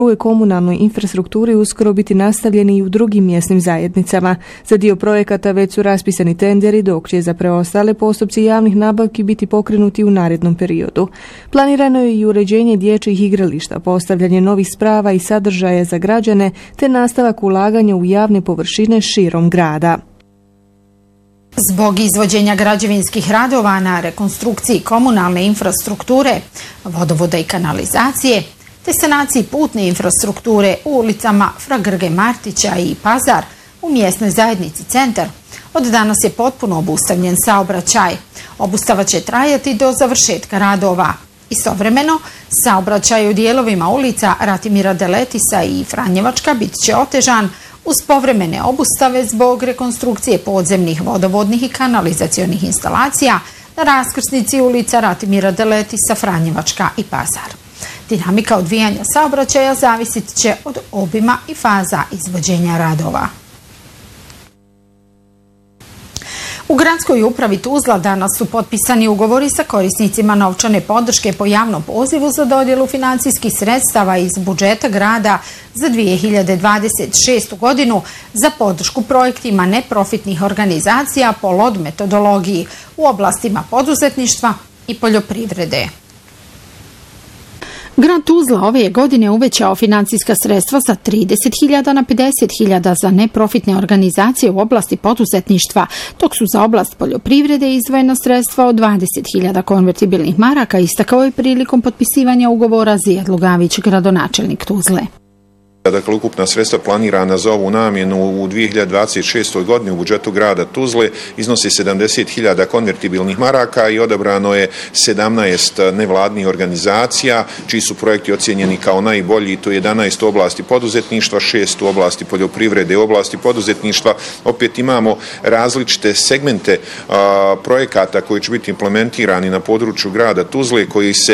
u komunalnoj infrastrukturi uskoro biti nastavljeni i u drugim mjesnim zajednicama. Za dio projekata već su raspisani tenderi, dok će za preostale postupci javnih nabavki biti pokrenuti u narednom periodu. Planirano je i uređenje dječjih igrališta, postavljanje novih sprava i sadržaja za građane, te nastavak ulaganja u javne površine širom grada. Zbog izvođenja građevinskih radova na rekonstrukciji komunalne infrastrukture, vodovoda i kanalizacije, te sanaciji putne infrastrukture u ulicama Fra Grge Martića i Pazar u mjesnoj zajednici Centar, od danas je potpuno obustavljen saobraćaj. Obustava će trajati do završetka radova. Istovremeno, saobraćaj u dijelovima ulica Ratimira Deletisa i Franjevačka bit će otežan uz povremene obustave zbog rekonstrukcije podzemnih vodovodnih i kanalizacionih instalacija na raskrsnici ulica Ratimira Deletisa, Franjevačka i Pazar. Dinamika odvijanja saobraćaja zavisit će od obima i faza izvođenja radova. U gradskoj upravi Tuzla danas su potpisani ugovori sa korisnicima novčane podrške po javnom pozivu za dodjelu financijskih sredstava iz budžeta grada za 2026. godinu za podršku projektima neprofitnih organizacija po LOD metodologiji u oblastima poduzetništva i poljoprivrede. Grad Tuzla ove je godine uvećao financijska sredstva sa 30.000 na 50.000 za neprofitne organizacije u oblasti poduzetništva, dok su za oblast poljoprivrede izdvojena sredstva od 20.000 konvertibilnih maraka, istakao je prilikom potpisivanja ugovora Zijad Lugavić, gradonačelnik Tuzle. Dakle, ukupna sredstva planirana za ovu namjenu u 2026. godini u budžetu grada Tuzle iznosi 70.000 konvertibilnih maraka i odabrano je 17 nevladnih organizacija, čiji su projekti ocijenjeni kao najbolji, to je 11 u oblasti poduzetništva, 6 u oblasti poljoprivrede. U oblasti poduzetništva opet imamo različite segmente projekata koji će biti implementirani na području grada Tuzle, koji se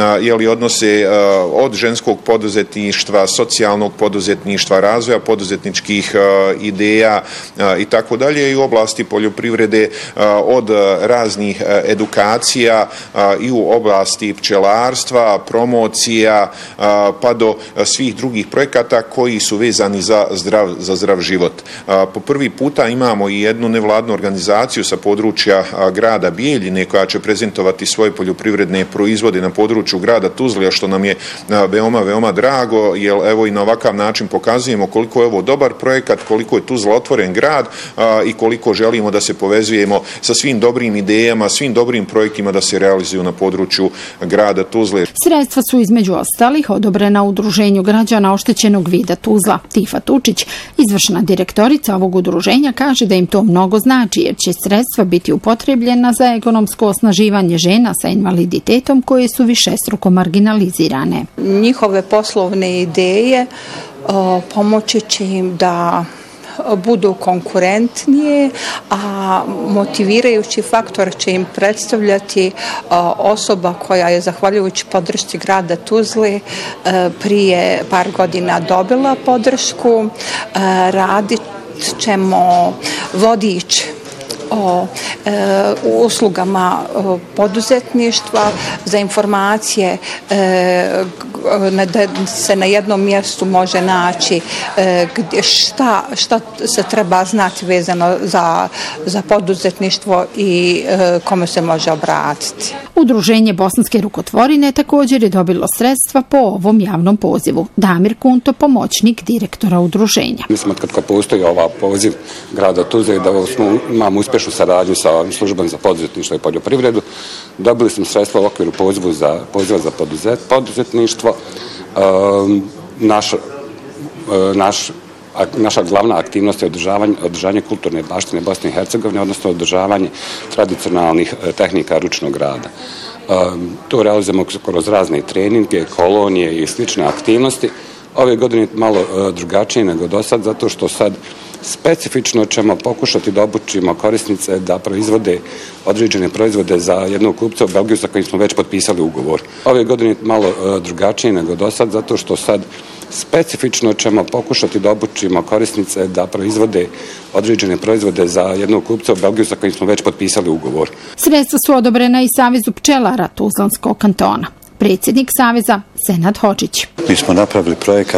odnose od ženskog poduzetništva, socijalnog poduzetništva, razvoja poduzetničkih ideja i tako dalje, i u oblasti poljoprivrede od raznih edukacija i u oblasti pčelarstva, promocija pa do svih drugih projekata koji su vezani za zdrav život. Po prvi puta imamo i jednu nevladnu organizaciju sa područja grada Bijeljine koja će prezentovati svoje poljoprivredne proizvode na području grada Tuzle, što nam je veoma drago, jer evo i na ovakav način pokazujemo koliko je ovo dobar projekat, koliko je Tuzla otvoren grad i koliko želimo da se povezujemo sa svim dobrim idejama, svim dobrim projektima da se realizuju na području grada Tuzle. Sredstva su između ostalih odobrena udruženju građana oštećenog vida Tuzla. Tifa Tučić, izvršna direktorica ovog udruženja, kaže da im to mnogo znači jer će sredstva biti upotrebljena za ekonomsko osnaživanje žena sa invaliditetom koje su višestruko marginalizirane. Njihove poslovne ideje pomoći će im da budu konkurentnije, a motivirajući faktor će im predstavljati osoba koja je, zahvaljujući podršci grada Tuzle, prije par godina dobila podršku. Radit ćemo vodič o uslugama poduzetništva za informacije da se na jednom mjestu može naći šta se treba znati vezano za poduzetništvo i kome se može obratiti. Udruženje Bosanske rukotvorine također je dobilo sredstva po ovom javnom pozivu. Damir Kunto, pomoćnik direktora udruženja. Mislim, kako postoji ovaj poziv grada Tuzle, da imamo uspješnu saradnju sa službom za poduzetništvo i poljoprivredu, dobili smo sredstva u okviru poziva za poduzetništvo. Naša glavna aktivnost je održavanje kulturne baštine Bosne i Hercegovine, odnosno održavanje tradicionalnih tehnika ručnog rada. To realizujemo kroz razne treninge, kolonije i slične aktivnosti. Ove godine malo drugačije nego do sad, zato što sad specifično ćemo pokušati da obučimo korisnice da proizvode određene proizvode za jednog kupca u Belgiju sa kojim smo već potpisali ugovor. Ove godine malo drugačije nego do sad, zato što sad specifično ćemo pokušati da obučimo korisnice da proizvode određene proizvode za jednog kupca u Belgiju sa kojim smo već potpisali ugovor. Sredstva su odobrena i Savezu pčelara Tuzlanskog kantona. Predsjednik Saveza Senad Hodžić. Mi smo napravili projekat